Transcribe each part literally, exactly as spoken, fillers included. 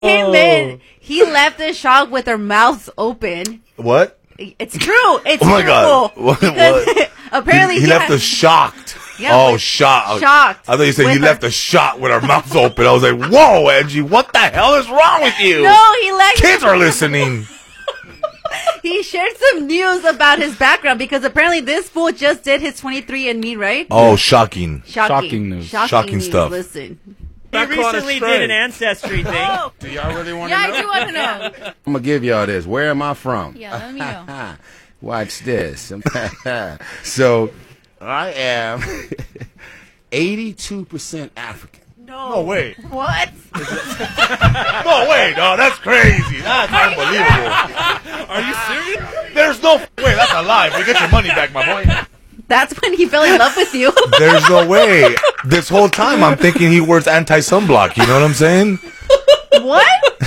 came in, he left the shop with her mouths open. What? It's true. It's oh my true. God. What? what? Apparently, he, he left us shocked. Yeah, oh, with, shocked. Shocked. I thought you said he her. left us shot with our mouths open. I was like, whoa, Angie, what the hell is wrong with you? No, he left. Kids are listening. He shared some news about his background because apparently this fool just did his twenty-three and me, right? Oh, shocking. Shocking, shocking news. Shocking, shocking news. stuff. Listen. He recently did an ancestry thing. Oh. Do y'all really want to yeah, know? Yeah, I do want to know. I'm going to give y'all this. Where am I from? Yeah, let me know. Watch this. So, I am eighty-two percent African. No. No way. What? No way, no, that's crazy. That's unbelievable. Are you serious? There's no way. That's a lie. You get your money back, my boy. That's when he fell in love with you. There's no way. This whole time I'm thinking he wears anti-sunblock. You know what I'm saying? What?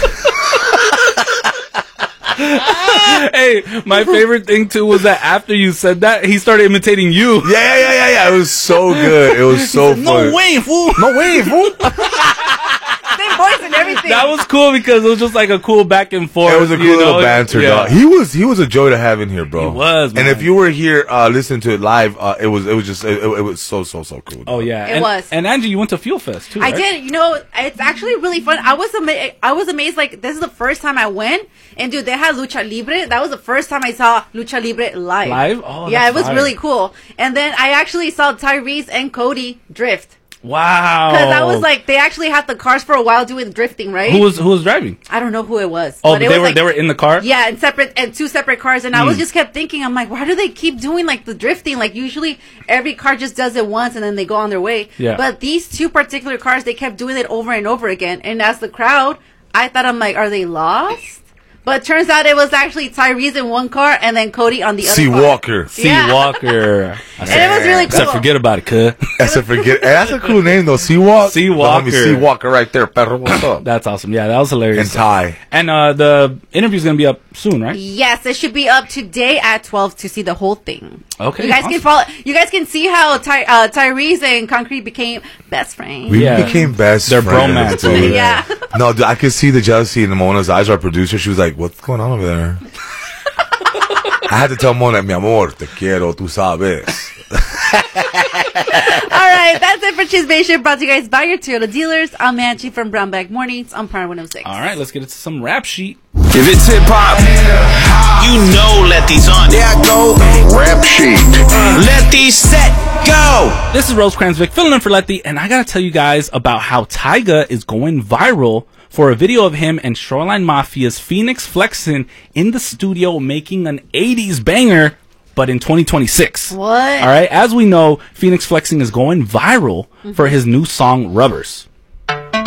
Hey, my favorite thing too was that after you said that, he started imitating you. Yeah, yeah, yeah, yeah, yeah. It was so good. It was so said, funny. No way, fool. No way, fool. Same voice and everything. That was cool because it was just like a cool back and forth. It was a cool you little know? banter, yeah. dog. He was he was a joy to have in here, bro. He was, man. And if you were here uh, listening to it live, uh, it was it was just it, it was so so so cool. Dog. Oh yeah, It and, was. And Angie, you went to Fuel Fest too. I right? did. You know, it's actually really fun. I was ama- I was amazed. Like, this is the first time I went, and dude, they had Lucha Libre. That was the first time I saw Lucha Libre live. Live? Oh, yeah, that's it was fire. really cool. And then I actually saw Tyrese and Cody drift. Wow. Because I was like, they actually had the cars for a while doing drifting, right? who was who was driving? I don't know who it was. Oh, but it they was were like, they were in the car. yeah, and separate and two separate cars. And I was just kept thinking, I'm like, why do they keep doing like the drifting? Like, usually every car just does it once and then they go on their way. Yeah. But these two particular cars, they kept doing it over and over again. And as the crowd, I thought, I'm like, are they lost? But it turns out it was actually Tyrese in one car and then Cody on the other C. car. Walker. C. Yeah. Walker. And it was really I said, cool. forget about it, cuz. That's a forget. That's a cool name though. C. Walker. C. Walker. C. Walker right there, perro. What's up? That's awesome. Yeah, that was hilarious. And Ty. And uh, the interview's gonna be up soon, right? Yes, it should be up today at twelve to see the whole thing. Okay, You guys awesome. can follow. You guys can see how Ty, uh, Tyrese and Concrete became best friends. We Yeah. became best They're friends. bromance, dude. Yeah. No, dude, I could see the jealousy in Mona's eyes. Our producer, she was like, "What's going on over there?" I had to tell Mona, "Mi amor, te quiero, tú sabes." All right, that's it for Chismation, brought to you guys by your Toyota dealers. I'm Angie from Brown Bag Mornings on Power one oh six. All right, let's get into some rap sheet. If it's hip hop, you know let these on. There I go. Rap sheet. Let these set go. This is Rosecrans Vic filling in for Letty, and I gotta tell you guys about how Tyga is going viral for a video of him and Shoreline Mafia's Phoenix Flexin in the studio making an eighties banger, but in twenty twenty-six. What? All right, as we know, Phoenix Flexing is going viral for his new song Rubbers.